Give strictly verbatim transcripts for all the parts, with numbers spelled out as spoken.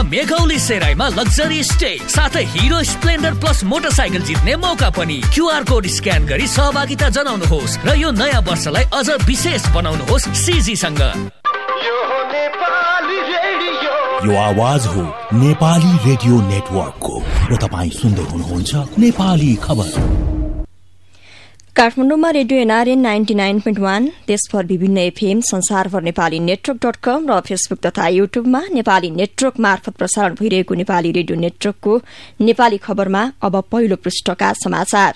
Meghauli सेराईमा luxury stay साथै hero Splendor plus motorcycle जित्ने मौका पनि। क्यूआर कोड स्क्यान गरी सहभागिता जनाउनुहोस् र यो नयाँ वर्षलाई अझ विशेष बनाउनुहोस् सीजी सँग। यो आवाज हो नेपाली रेडियो नेटवर्कको र तपाईँ सुन्दै हुनुहुन्छ नेपाली खबर। काठमाडौँमा radio NRN ninety nine point one, देशभर विभिन्न एफएम, संसारभर नेपाली नेटवर्क डट कम र फेसबुक तथा युट्युबमा नेपाली नेटवर्क मार्फत प्रसारण भइरहेको नेपाली रेडियो नेटवर्कको नेपाली खबरमा अब पहिलो पृष्ठका समाचार।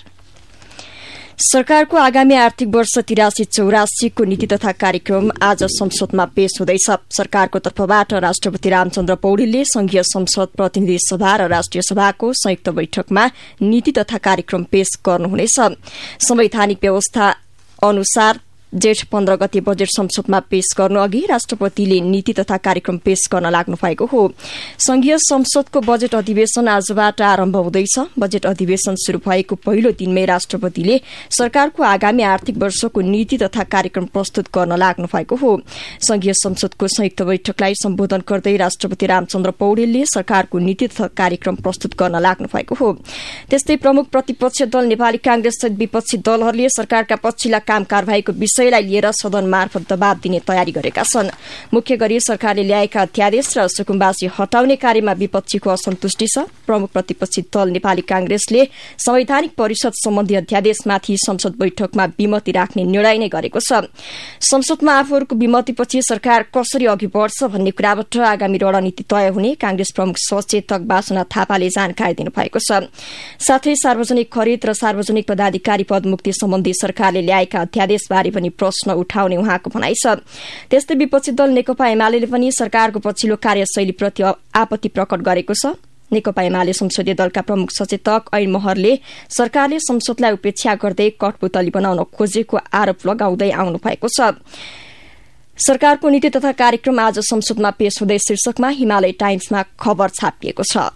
सरकारको आगामी आर्थिक वर्ष तिरासी चौरासीको नीति तथा कार्यक्रम आज संसदमा पेश हुँदैछ। सरकारको तर्फबाट राष्ट्रपति रामचन्द्र पौडेलले संघीय संसद, प्रतिनिधि सभा र राष्ट्रिय सभाको संयुक्त बैठकमा नीति तथा कार्यक्रम पेश गर्नुहुनेछ। संवैधानिक व्यवस्था अनुसार जेठ पन्ध्र गते बजेट संसदमा पेश गर्नु अघि राष्ट्रपतिले नीति तथा कार्यक्रम पेश गर्न लाग्नु भएको हो। संघीय संसदको बजेट अधिवेशन आजबाट आरम्भ हुँदैछ। बजेट अधिवेशन शुरू भएको पहिलो दिनमै राष्ट्रपतिले सरकारको आगामी आर्थिक वर्षको नीति तथा कार्यक्रम प्रस्तुत गर्न लाग्नु भएको हो। संघीय संसदको संयुक्त बैठकलाई सम्बोधन गर्दै राष्ट्रपति रामचन्द्र पौडेलले सरकारको नीति तथा कार्यक्रम प्रस्तुत गर्न लाग्नु भएको हो। त्यस्तै प्रमुख प्रतिपक्ष दल नेपाली कांग्रेस सहित विपक्षी दलहरूले सरकारका पछिल्ला काम कारबाहीको विषयलाई लिएर सदन मार्फत दबाव दिने तयारी गरेका छन्। मुख्य गरी सरकारले ल्याएका अध्यादेश र सुकुम्बासी हटाउने कार्यमा विपक्षीको असन्तुष्टि छ। प्रमुख प्रतिपक्षी दल नेपाली कांग्रेसले संवैधानिक परिषद सम्बन्धी अध्यादेशमाथि संसद बैठकमा विमति राख्ने निर्णय नै गरेको छ। संसदमा आफूहरूको विमतिपछि सरकार कसरी अघि बढ्छ भन्ने कुराबाट आगामी रणनीति तय हुने कांग्रेस प्रमुख सचेतक बासुना थापाले जानकारी दिनुभएको छ। साथै सार्वजनिक खरिद र सार्वजनिक पदाधिकारी पदमुक्ति सम्बन्धी सरकारले ल्याएका अध्यादेशबारे पनि प्रश्न उठाउने उहाँको भनाइ छ। त्यस्तै विपक्षी दल नेकपा एमाले पनि सरकारको पछिल्लो कार्यशैलीप्रति आपत्ति प्रकट गरेको छ। नेकपा एमाले संसदीय दलका प्रमुख सचेतक ऐन महरले सरकारले संसदलाई उपेक्षा गर्दै कठपुतली बनाउन खोजेको आरोप लगाउँदै आउनु भएको छ। सरकारको नीति तथा कार्यक्रम आज संसदमा पेश हुँदै शीर्षकमा हिमालय टाइम्समा खबर छापिएको छ।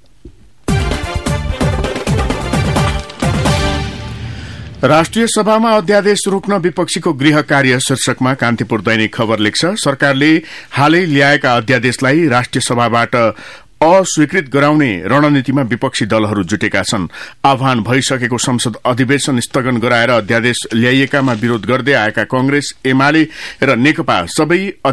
राष्ट्रिय सभामा अध्यादेश रोक्न विपक्षीको गृह कार्य शीर्षकमा कान्तिपुर दैनिक खबर लेख्छ। सरकारले हालै ल्याएका अध्यादेशलाई राष्ट्रिय सभाबाट अस्वीकृत गराउने रणनीतिमा विपक्षी दलहरू जुटेका छन्। आह्वान भइसकेको संसद अधिवेशन स्थगन गराएर अध्यादेश ल्याइएकामा विरोध गर्दै आएका कांग्रेस, एमाले र नेकपा सबै